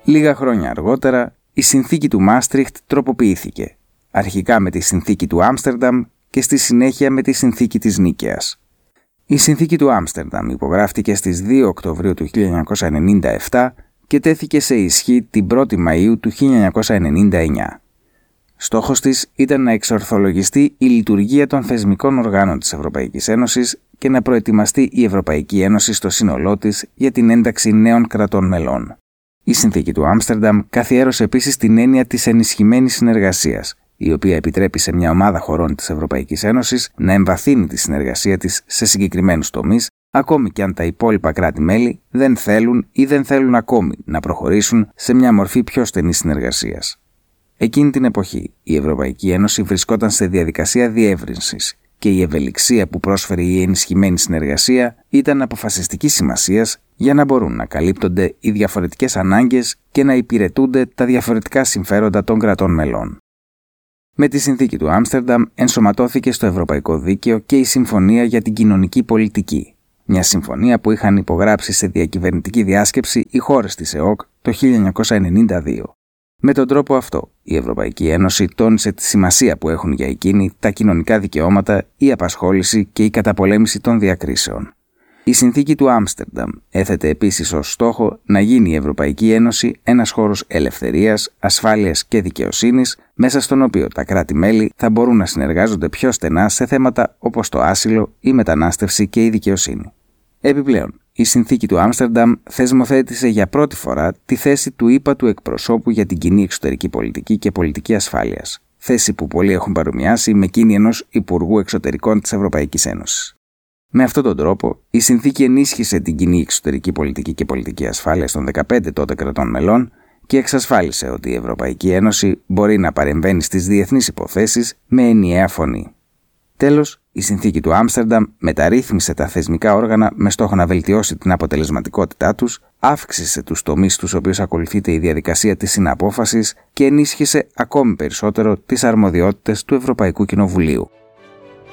Λίγα χρόνια αργότερα, η συνθήκη του Μάστριχτ τροποποιήθηκε, αρχικά με τη συνθήκη του Άμστερνταμ και στη συνέχεια με τη συνθήκη της Νίκαιας. Η συνθήκη του Άμστερνταμ υπογράφτηκε στις 2 Οκτωβρίου του 1997 και τέθηκε σε ισχύ την 1η Μαΐου του 1999. Στόχος της ήταν να εξορθολογιστεί η λειτουργία των θεσμικών οργάνων της Ευρωπαϊκής Ένωσης και να προετοιμαστεί η Ευρωπαϊκή Ένωση στο σύνολό της για την ένταξη νέων κρατών μελών. Η συνθήκη του Άμστερνταμ καθιέρωσε επίσης την έννοια της ενισχυμένης συνεργασίας, η οποία επιτρέπει σε μια ομάδα χωρών της Ευρωπαϊκής Ένωσης να εμβαθύνει τη συνεργασία της σε συγκεκριμένους τομείς, ακόμη και αν τα υπόλοιπα κράτη-μέλη δεν θέλουν ή δεν θέλουν ακόμη να προχωρήσουν σε μια μορφή πιο στενής συνεργασίας. Εκείνη την εποχή, η Ευρωπαϊκή Ένωση βρισκόταν σε διαδικασία διεύρυνσης και η ευελιξία που πρόσφερε η ενισχυμένη συνεργασία ήταν αποφασιστικής σημασίας για να μπορούν να καλύπτονται οι διαφορετικές ανάγκες και να υπηρετούνται τα διαφορετικά συμφέροντα των κρατών μελών. Με τη συνθήκη του Άμστερνταμ ενσωματώθηκε στο Ευρωπαϊκό Δίκαιο και η Συμφωνία για την Κοινωνική Πολιτική, μια συμφωνία που είχαν υπογράψει σε διακυβερνητική διάσκεψη οι χώρες της ΕΟΚ το 1992. Με τον τρόπο αυτό, η Ευρωπαϊκή Ένωση τόνισε τη σημασία που έχουν για εκείνη τα κοινωνικά δικαιώματα, η απασχόληση και η καταπολέμηση των διακρίσεων. Η συνθήκη του Άμστερνταμ έθετε επίσης ως στόχο να γίνει η Ευρωπαϊκή Ένωση ένας χώρος ελευθερίας, ασφάλειας και δικαιοσύνης, μέσα στον οποίο τα κράτη-μέλη θα μπορούν να συνεργάζονται πιο στενά σε θέματα όπως το άσυλο, η μετανάστευση και η δικαιοσύνη. Επιπλέον, η συνθήκη του Άμστερνταμ θεσμοθέτησε για πρώτη φορά τη θέση του ύπατου εκπροσώπου για την κοινή εξωτερική πολιτική και πολιτική ασφάλειας, θέση που πολλοί έχουν παρομοιάσει με εκείνη ενός Υπουργού Εξωτερικών της Ευρωπαϊκής Ένωσης. Με αυτόν τον τρόπο, η συνθήκη ενίσχυσε την κοινή εξωτερική πολιτική και πολιτική ασφάλεια των 15 τότε κρατών μελών και εξασφάλισε ότι η Ευρωπαϊκή Ένωση μπορεί να παρεμβαίνει στις διεθνείς υποθέσεις με ενιαία φωνή. Τέλος, η συνθήκη του Άμστερνταμ μεταρρύθμισε τα θεσμικά όργανα με στόχο να βελτιώσει την αποτελεσματικότητά τους, αύξησε τους τομείς στους οποίους ακολουθείται η διαδικασία της συναπόφασης και ενίσχυσε ακόμη περισσότερο τις αρμοδιότητες του Ευρωπαϊκού Κοινοβουλίου.